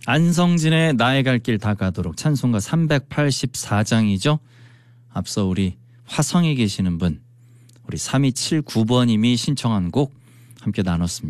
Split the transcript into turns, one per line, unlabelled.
안성진의 나의 갈 길 다 가도록 찬송가 384장이죠. 앞서 우리 화성에 계시는 분 우리 3279번님이 신청한 곡 함께 나눴습니다.